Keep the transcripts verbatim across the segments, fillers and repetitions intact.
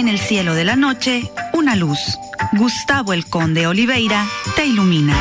En el cielo de la noche, una luz. Gustavo el Conde Oliveira te ilumina.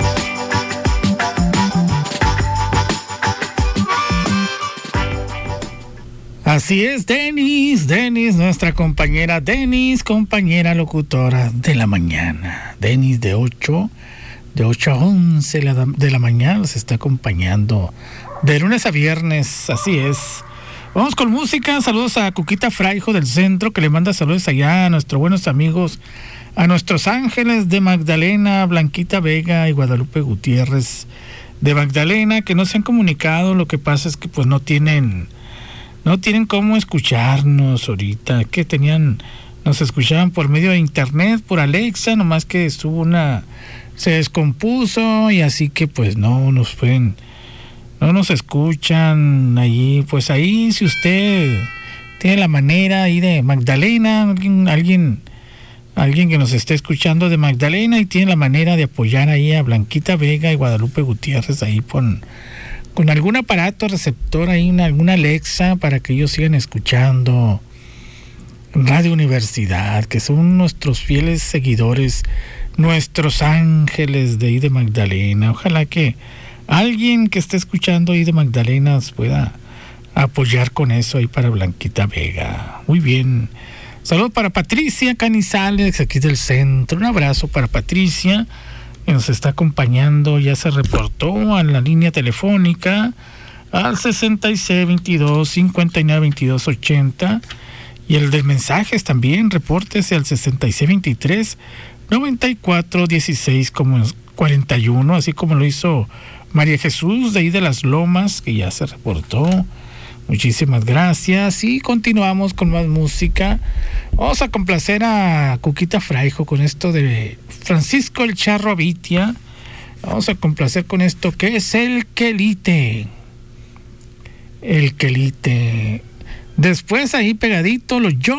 Así es, Denis, Denis, nuestra compañera Denis, compañera locutora de la mañana. Denis de ocho, de ocho a once de la mañana nos está acompañando de lunes a viernes, así es. Vamos con música, saludos a Cuquita Fraijo del centro, que le manda saludos allá a nuestros buenos amigos, a nuestros ángeles de Magdalena, Blanquita Vega y Guadalupe Gutiérrez de Magdalena, que no se han comunicado. Lo que pasa es que pues no tienen... No tienen cómo escucharnos ahorita, que tenían, nos escuchaban por medio de internet, por Alexa, nomás que estuvo una, se descompuso y así que pues no nos pueden, no nos escuchan allí. Pues ahí, si usted tiene la manera ahí de Magdalena, alguien, alguien, alguien que nos esté escuchando de Magdalena y tiene la manera de apoyar ahí a Blanquita Vega y Guadalupe Gutiérrez ahí con... con algún aparato receptor ahí, una, alguna Alexa, para que ellos sigan escuchando Radio Universidad, que son nuestros fieles seguidores, nuestros ángeles de ahí de Magdalena. Ojalá que alguien que esté escuchando ahí de Magdalena nos pueda apoyar con eso ahí para Blanquita Vega. Muy bien. Saludos para Patricia Canizales, aquí del centro. Un abrazo para Patricia, que nos está acompañando, ya se reportó a la línea telefónica al sesenta y seis veintidós cincuenta y nueve veintidós ochenta, y el de mensajes también, repórtese al sesenta y seis veintitrés noventa y cuatro dieciséis cuarenta y uno, así como lo hizo María Jesús de ahí de Las Lomas, que ya se reportó. Muchísimas gracias y continuamos con más música. Vamos a complacer a Cuquita Fraijo con esto de Francisco el Charro Avitia. Vamos a complacer con esto que es el quelite. El quelite. Después ahí pegadito los yo